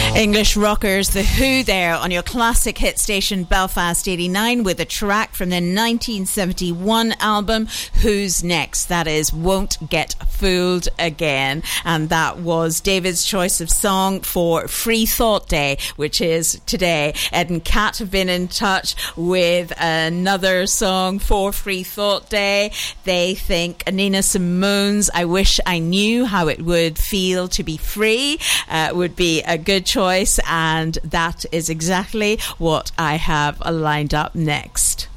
English rockers, The Who there on your classic hit station Belfast 89 with a track from their 1971 album Who's Next. That is Won't Get Fooled Again. And that was David's choice of song for Free Thought Day, which is today. Ed and Kat have been in touch with another song for Free Thought Day. They think Nina Simone's I Wish I Knew How It Would Feel to Be Free would be a good choice, and that is exactly what I have lined up next.